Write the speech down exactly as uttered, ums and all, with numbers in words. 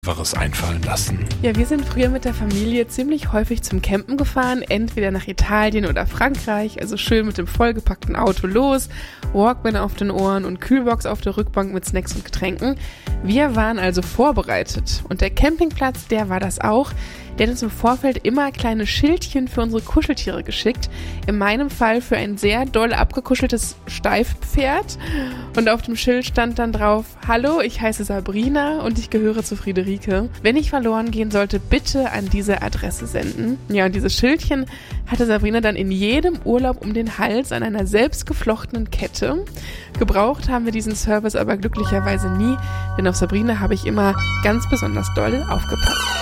Was einfallen lassen. Ja, wir sind früher mit der Familie ziemlich häufig zum Campen gefahren, entweder nach Italien oder Frankreich, also schön mit dem vollgepackten Auto los, Walkman auf den Ohren und Kühlbox auf der Rückbank mit Snacks und Getränken. Wir waren also vorbereitet und der Campingplatz, der war das auch. Der hat uns im Vorfeld immer kleine Schildchen für unsere Kuscheltiere geschickt. In meinem Fall für ein sehr doll abgekuscheltes Steifpferd. Und auf dem Schild stand dann drauf: Hallo, ich heiße Sabrina und ich gehöre zu Friederike. Wenn ich verloren gehen sollte, bitte an diese Adresse senden. Ja, und dieses Schildchen hatte Sabrina dann in jedem Urlaub um den Hals an einer selbstgeflochtenen Kette. Gebraucht haben wir diesen Service aber glücklicherweise nie, denn auf Sabrina habe ich immer ganz besonders doll aufgepasst.